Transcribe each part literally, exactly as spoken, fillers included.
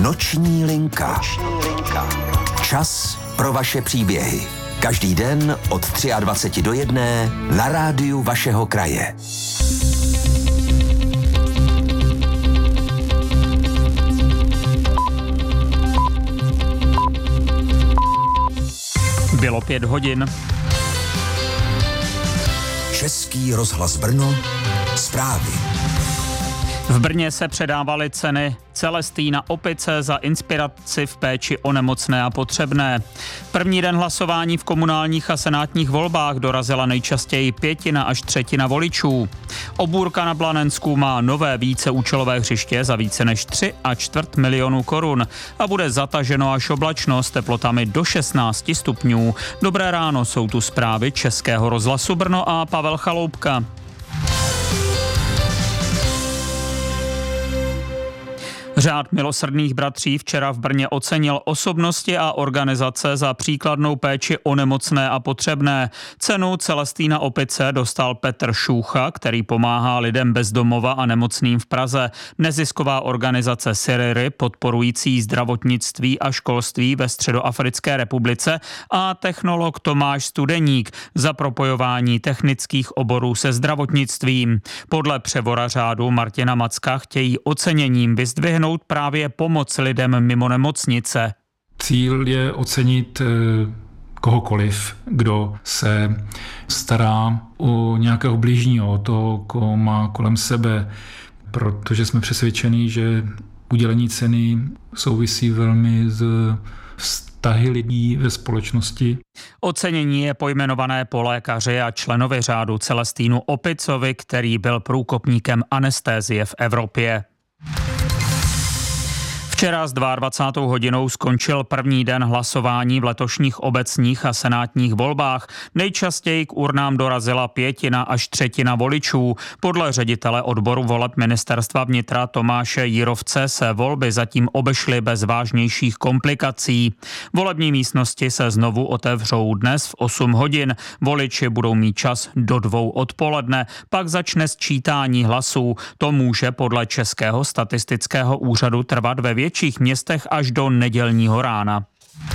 Noční linka. Čas pro vaše příběhy. Každý den od dvacet tři do jedné na rádiu vašeho kraje. Bylo pět hodin. Český rozhlas Brno. Zprávy. V Brně se předávaly ceny Celestýna Opice za inspiraci v péči o nemocné a potřebné. První den hlasování v komunálních a senátních volbách dorazila nejčastěji pětina až třetina voličů. Obůrka na Blanensku má nové víceúčelové hřiště za více než tři a čtvrt milionu korun a bude zataženo až oblačno s teplotami do šestnáct stupňů. Dobré ráno, jsou tu zprávy Českého rozhlasu Brno a Pavel Chaloupka. Řád milosrdných bratří včera v Brně ocenil osobnosti a organizace za příkladnou péči o nemocné a potřebné. Cenu Celestýna Opice dostal Petr Šúcha, který pomáhá lidem bez domova a nemocným v Praze. Nezisková organizace Siriry, podporující zdravotnictví a školství ve Středoafrické republice, a technolog Tomáš Studeník za propojování technických oborů se zdravotnictvím. Podle převora řádu Martina Macka chtějí oceněním vyzdvihnout právě pomoc lidem mimo nemocnice. Cíl je ocenit kohokoliv, kdo se stará o nějakého bližního, o to, koho má kolem sebe, protože jsme přesvědčeni, že udělení ceny souvisí velmi s vztahy lidí ve společnosti. Ocenění je pojmenované po lékaři a členovi řádu Celestýnu Opicovi, který byl průkopníkem anestézie v Evropě. Včera s dvacátou druhou hodinou skončil první den hlasování v letošních obecních a senátních volbách. Nejčastěji k urnám dorazila pětina až třetina voličů. Podle ředitele odboru voleb ministerstva vnitra Tomáše Jirovce se volby zatím obešly bez vážnějších komplikací. Volební místnosti se znovu otevřou dnes v osm hodin. Voliči budou mít čas do dvou odpoledne, pak začne sčítání hlasů. To může podle Českého statistického úřadu trvat ve větších městech až do nedělního rána.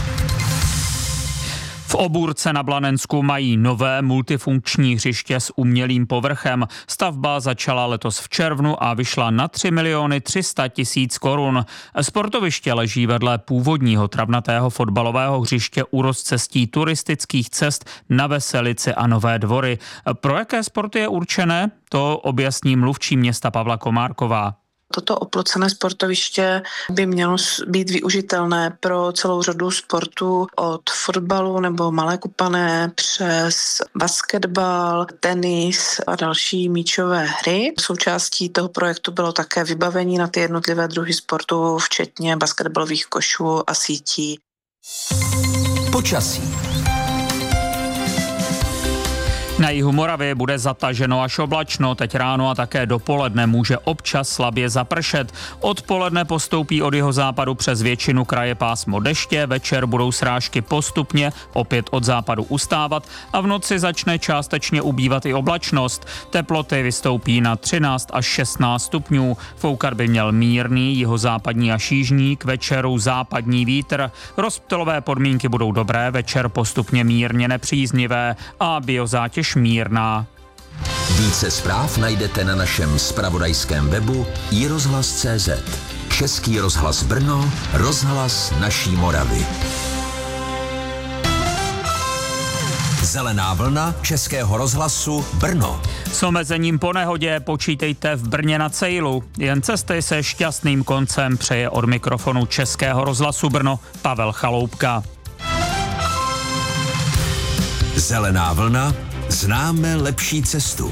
V Obůrce na Blanensku mají nové multifunkční hřiště s umělým povrchem. Stavba začala letos v červnu a vyšla na tři miliony tři sta tisíc korun. Sportoviště leží vedle původního travnatého fotbalového hřiště u rozcestí turistických cest na Veselici a Nové Dvory. Pro jaké sporty je určené? To objasní mluvčí města Pavla Komárková. Toto oplocené sportoviště by mělo být využitelné pro celou řadu sportů, od fotbalu nebo malé kupané přes basketbal, tenis a další míčové hry. Součástí toho projektu bylo také vybavení na ty jednotlivé druhy sportů, včetně basketbalových košů a sítí. Počasí. Na jihu Moravy bude zataženo až oblačno, teď ráno a také dopoledne může občas slabě zapršet. Odpoledne postoupí od jihozápadu přes většinu kraje pásmo deště, večer budou srážky postupně opět od západu ustávat a v noci začne částečně ubývat i oblačnost. Teploty vystoupí na třináct až šestnáct stupňů, foukat by měl mírný jihozápadní až jižní, k večeru západní vítr. Rozptylové podmínky budou dobré, večer postupně mírně nepříznivé a biozátěž mírná. Více zpráv najdete na našem zpravodajském webu i rozhlas tečka cé zet. Český rozhlas Brno, rozhlas naší Moravy. Zelená vlna Českého rozhlasu Brno. S omezením po nehodě počítejte v Brně na Cejlu. Jen cesty se šťastným koncem přeje od mikrofonu Českého rozhlasu Brno Pavel Chaloupka. Zelená vlna. Známe lepší cestu.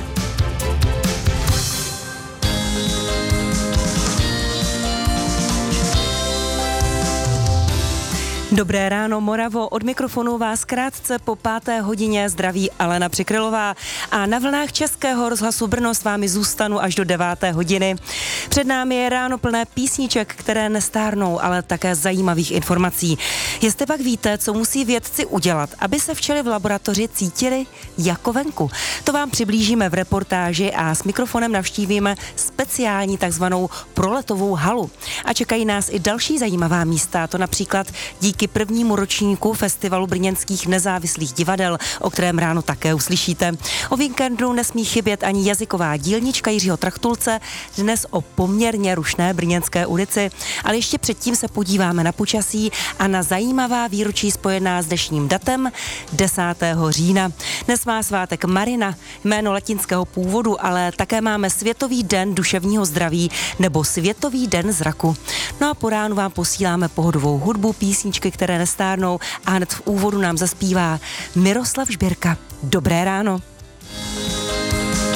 Dobré ráno, Moravo, od mikrofonu vás krátce po páté hodině zdraví Alena Přikrylová a na vlnách Českého rozhlasu Brno s vámi zůstanu až do deváté hodiny. Před námi je ráno plné písniček, které nestárnou, ale také zajímavých informací. Jestli pak víte, co musí vědci udělat, aby se včely v laboratoři cítily jako venku. To vám přiblížíme v reportáži a s mikrofonem navštívíme speciální takzvanou proletovou halu. A čekají nás i další zajímavá místa, to například díky Díky prvnímu ročníku Festivalu brněnských nezávislých divadel, o kterém ráno také uslyšíte. O víkendu nesmí chybět ani jazyková dílnička Jiřího Trachtulce, dnes o poměrně rušné brněnské ulici. Ale ještě předtím se podíváme na počasí a na zajímavá výročí spojená s dnešním datem desátého října. Dnes má svátek Marina, jméno latinského původu, ale také máme Světový den duševního zdraví nebo Světový den zraku. No a po ránu vám posíláme pohodovou hudbu, písničky, které nestárnou a hned v úvodu nám zaspívá Miroslav Žbírka. Dobré ráno.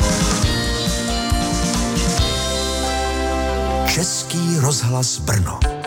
Český rozhlas Brno.